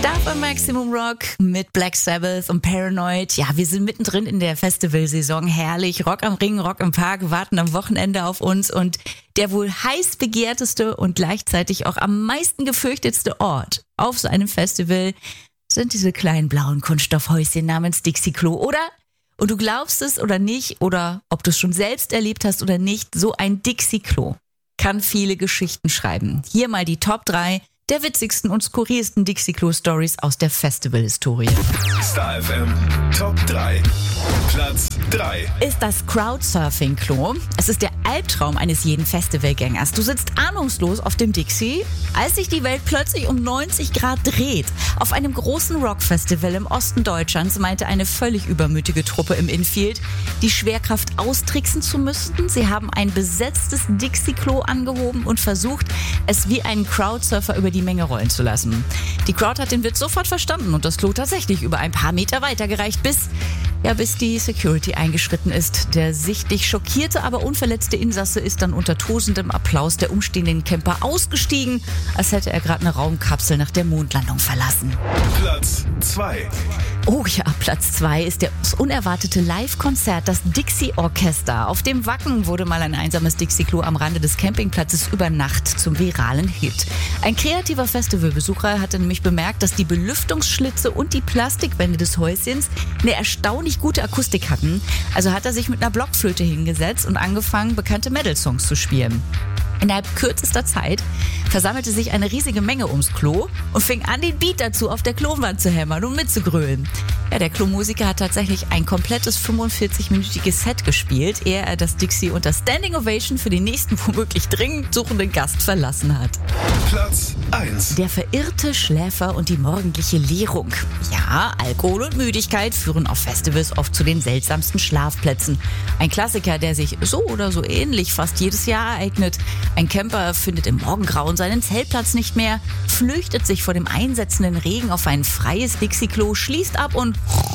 Da bei Maximum Rock mit Black Sabbath und Paranoid. Ja, wir sind mittendrin in der Festivalsaison. Herrlich. Rock am Ring, Rock im Park warten am Wochenende auf uns. Und der wohl heiß begehrteste und gleichzeitig auch am meisten gefürchtetste Ort auf so einem Festival sind diese kleinen blauen Kunststoffhäuschen namens Dixie-Klo, oder? Und du glaubst es oder nicht, oder ob du es schon selbst erlebt hast oder nicht, so ein Dixie-Klo kann viele Geschichten schreiben. Hier mal die Top 3 der witzigsten und skurrilsten Dixie-Klo-Stories aus der Festivalhistorie. Star FM Top 3. Platz 3 ist das Crowdsurfing-Klo. Es ist der Albtraum eines jeden Festivalgängers. Du sitzt ahnungslos auf dem Dixie, als sich die Welt plötzlich um 90 Grad dreht. Auf einem großen Rockfestival im Osten Deutschlands meinte eine völlig übermütige Truppe im Infield, die Schwerkraft austricksen zu müssen. Sie haben ein besetztes Dixie-Klo angehoben und versucht, es wie einen Crowdsurfer über die Menge rollen zu lassen. Die Crowd hat den Witz sofort verstanden und das Klo tatsächlich über ein paar Meter weitergereicht, bis die Security eingeschritten ist. Der sichtlich schockierte, aber unverletzte Insasse ist dann unter tosendem Applaus der umstehenden Camper ausgestiegen, als hätte er gerade eine Raumkapsel nach der Mondlandung verlassen. Platz 2. Oh ja, Platz 2 ist das unerwartete Live-Konzert, das Dixie-Orchester. Auf dem Wacken wurde mal ein einsames Dixie-Klo am Rande des Campingplatzes über Nacht zum viralen Hit. Ein kreativer Festivalbesucher hatte nämlich bemerkt, dass die Belüftungsschlitze und die Plastikwände des Häuschens eine erstaunlich gute Akustik hatten. Also hat er sich mit einer Blockflöte hingesetzt und angefangen, bekannte Metal-Songs zu spielen. Innerhalb kürzester Zeit versammelte sich eine riesige Menge ums Klo und fing an, den Beat dazu auf der Klowand zu hämmern und mitzugrölen. Ja, der Klomusiker hat tatsächlich ein komplettes 45-minütiges Set gespielt, ehe er das Dixie unter Standing Ovation für den nächsten womöglich dringend suchenden Gast verlassen hat. Platz 1. Der verirrte Schläfer und die morgendliche Leerung. Ja, Alkohol und Müdigkeit führen auf Festivals oft zu den seltsamsten Schlafplätzen. Ein Klassiker, der sich so oder so ähnlich fast jedes Jahr ereignet. Ein Camper findet im Morgengrauen seinen Zeltplatz nicht mehr, flüchtet sich vor dem einsetzenden Regen auf ein freies Dixie-Klo, schließt ab und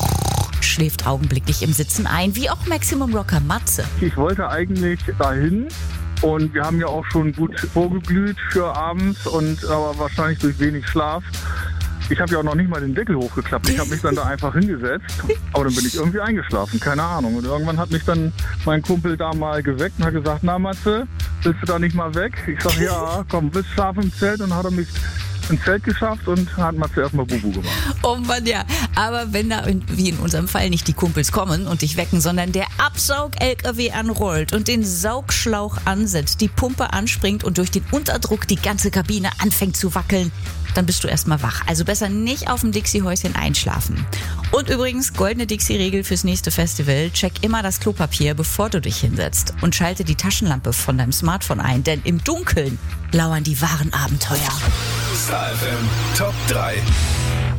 schläft augenblicklich im Sitzen ein, wie auch Maximum-Rocker Matze. Ich wollte eigentlich dahin und wir haben ja auch schon gut vorgeglüht für abends, aber wahrscheinlich durch wenig Schlaf. Ich habe ja auch noch nicht mal den Deckel hochgeklappt. Ich habe mich dann da einfach hingesetzt, aber dann bin ich irgendwie eingeschlafen, keine Ahnung. Und irgendwann hat mich dann mein Kumpel da mal geweckt und hat gesagt, na Matze, willst du da nicht mal weg? Ich sage, ja, komm, willst schlafen im Zelt? Und dann hat er mich ins Zelt geschafft und hat Matze erstmal Bubu gemacht. Oh Mann, ja. Aber wenn da, wie in unserem Fall, nicht die Kumpels kommen und dich wecken, sondern der Absaug-LKW anrollt und den Saugschlauch ansetzt, die Pumpe anspringt und durch den Unterdruck die ganze Kabine anfängt zu wackeln, dann bist du erstmal wach. Also besser nicht auf dem Dixie-Häuschen einschlafen. Und übrigens, goldene Dixie-Regel fürs nächste Festival: check immer das Klopapier, bevor du dich hinsetzt. Und schalte die Taschenlampe von deinem Smartphone ein, denn im Dunkeln lauern die wahren Abenteuer. Star FM Top 3.